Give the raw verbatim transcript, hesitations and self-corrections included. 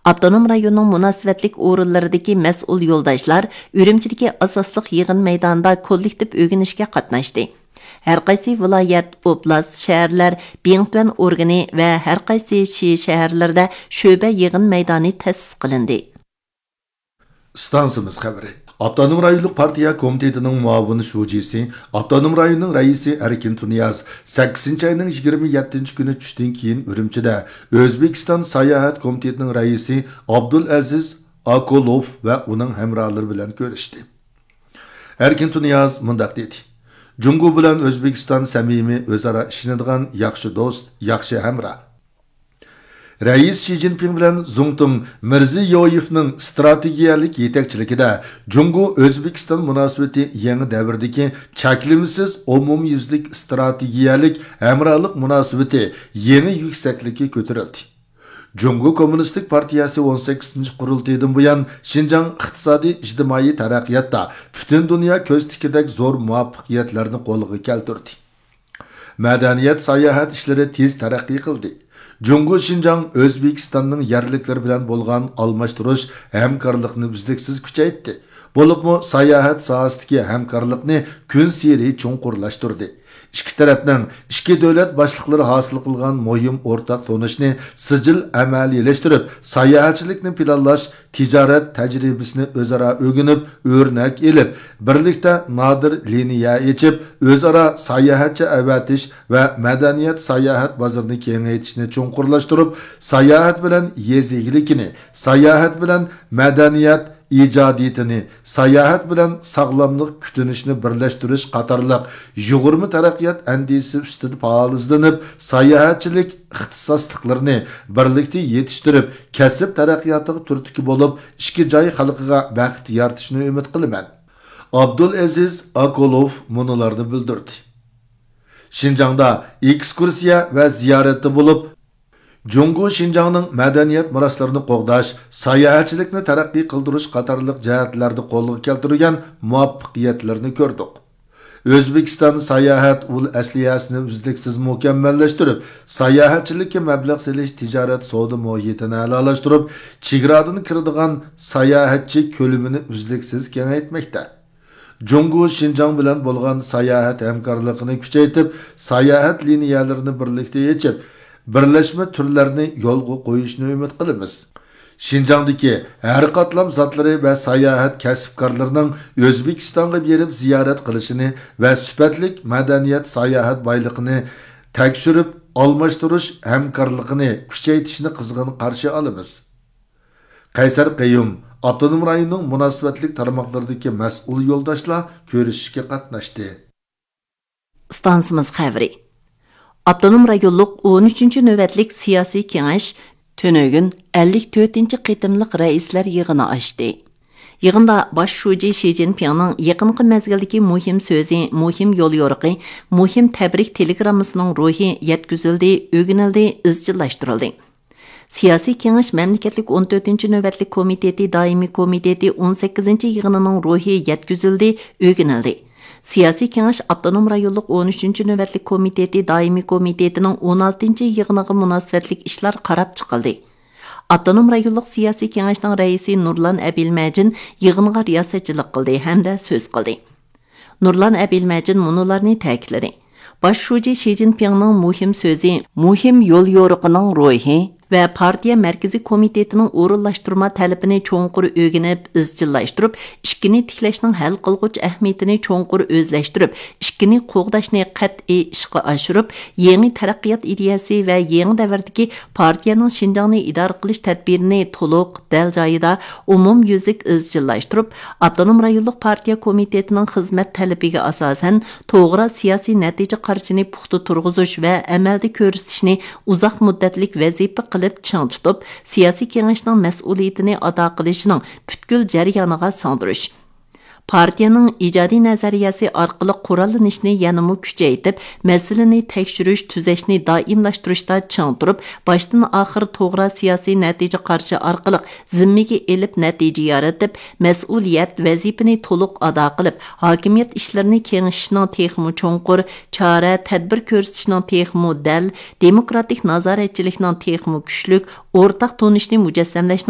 Avtonom rayonning munosabatlik o'rinlaridagi mas'ul yo'ldoshlar Urumchidagi asosliq yig'in maydonida kollektiv o'rganishga qatnashdi. Har qaysi viloyat, oblast, shaharlar, Bengtuan organi va har qaysi shaharlarda sho'ba yig'in maydoni ta'sis qilindi. Stansimiz xabari. Avtonom rayonluq partiya komitetining muavin shujisi, Avtonom rayonning raisi Erkin Tuniyaz sakkizinchi ayning yigirma yettinchi kuni tushdan keyin Urumchida O'zbekiston sayohat komitetining raisi Abdul Aziz Akolov va uning hamrohlari bilan ko'rishdi. Erkin Tuniyaz mundaq dedi: Jungo bilan O'zbekiston samimiy o'zaro ishlanadigan yaxshi do'st, yaxshi hamroh. Rais Xi Jinping bilan Zongtung Mirziyoyevning strategiyalik yetakchiligida Jungo O'zbekiston munosabati yangi davrdagi cheklimsiz umumyuzlik strategiyalik hamrohlik munosabati yangi yuksaklikka ko'tarildi. Jungo Kommunistik partiyasi o'n sakkizinchi qurultaydan buyon Xinjiang iqtisodiy ijtimoiy taraqqiyotda butun dunyo ko'z tikidek zo'r muvaffaqiyatlarni qo'lga keltirdi. Madaniyat sayohat ishlari tez taraqqiy qildi. Jungo Xinjiang O'zbekistonning yerliklari bilan bo'lgan almashtirish hamkorlikni uzluksiz kuchaytirdi. Bo'libmi sayohat sohasidagi hamkorlikni kun sari cho'nqurlashtirdi. İki tarafning ikki davlat boshliqlari hosil qilgan muhim o'rtaq tonishni sijil amaliyleştirib, sayohatchilikni planlash, tijorat tajribasini o'zaro o'rganib, o'rnak elib, birlikda nodir liniya echib, o'zaro sayohatchi avatish va madaniyat sayohat bozorini kengaytirishni cho'nqurlashtirib, sayohat bilan yeziglikini, sayohat bilan madaniyat ijodiyatini, sayohat bilan sog'lomlik kutinishni birlashtirish qatorliq yug'urma taraqqiyot andisi ustida faol izlanib, sayohatchilik ixtisosliklarini birlikda yetishtirib, kasb taraqqiyotiga turtki bo'lib, ikki joy xalqiga baxt yaratishni umid qilaman. Abdul Aziz Akolov munolarni bildirdi. Xinjiangda ekskursiya va ziyorati bo'lib, Jungo Xinjiangning madaniyat meroslarini qo'g'dash, sayohatchilikni taraqqiy qildirish qatorliq jihatlarda qo'lga keltirgan muvaffaqiyatlarni ko'rdik. O'zbekiston sayohat ul asliyasini uzluksiz mukammallashtirib, sayohatchilikka mablag' solish tijorat savdo muhitini a'lolashtirib, chegaradan kiradigan sayohatchi ko'limini uzluksiz kengaytmoqda. Jungo Xinjiang bilan bo'lgan sayohat hamkorligini kuchaytirib, sayohat liniyalarini birlikda yechib, birlashma turlarini yo'lga qo'yishni umid qilamiz. Xinjiangdagi har qatlam zotlari va sayohat kasbkorlarining O'zbekistonga berib ziyorat qilishini va sifatlik madaniyat sayohat boyligini tekshirib almashtirish hamkorligini kuchaytirishni qizg'in qarshi olamiz. Qaysar Qayyum Avtonom rayonning munosabatlik tarmoqlaridagi mas'ul yo'ldoshlar ko'rishishga qatnashdi. Stansimiz xavri. Avtonom rayonluq o'n uchinchi navbatlik siyosiy kengash tönögün ellik to'rtinchi qitimliq raislar yig'ini ochdi. Yig'inda bosh shuji Xi Jinpingning yaqinqi mezgildagi muhim so'zi, muhim yo'l yo'riqi, muhim tabrik telegrammasining ruhi yetkazildi, o'rganildi, izchillashtirildi. Siyosiy kengash mamlakatlik o'n to'rtinchi navbatlik komiteti, doimiy komiteti o'n sakkizinchi yig'inining ruhi yetkazildi, o'rganildi. Siyosiy kengash Avtonom rayonluq o'n uchinchi navbatlik komiteti, doimiy komitetining o'n oltinchi yig'iniga munosabatlik ishlar qarab chiqildi. Avtonom rayonluq siyosiy kengashning raisi Nurlan Abilmajin yig'inga riyosatchilik qildi hamda so'z qildi. Nurlan Abilmajin munolarni ta'kidladi. Bosh shuji Xi Jinpingning muhim so'zi, muhim yo'l yo'riqining ruhi va partiya markaziy komitetining o'rinlashtirma talabini cho'nqur o'rganib, izchillashtirib, ishkini tiklashning hal qilg'uch ahamiyatini cho'nqur o'zlashtirib, ishkini qo'g'dashni qat'iy ishga oshirib, yangi taraqqiyot ideyasi va yangi davrdagi partiyaning Xinjiangni idora qilish tadbirini to'liq, dal joyida, umumyuzlik izchillashtirib, Avtonom rayonluq partiya komitetining xizmat talabiga asosan to'g'ri siyosiy natija qarshini puxta turg'izish va amalda ko'rsatishni uzoq muddatlik vazifa qilib chang tutib, siyosiy kengashning mas'uliyatini ado qilishining butkul jarayoniga singdirish. Partiyaning ijodiy nazariyasi orqali qurollanishni yanada kuchaytirib, masalani tekshirish, tuzashni doimlashtirishda chang turib, boshdan oxir to'g'ri siyosiy natija qarshi orqali zimmiga elib natija yaratib, mas'uliyat vazifani to'liq ado qilib, hokimiyat ishlarini kengashishning texmi cho'nqur, chora tadbir ko'rsatishning texmi dal, demokratik nazoratchilikning texmi kuchlik, o'rtaq tonishni mujassamlash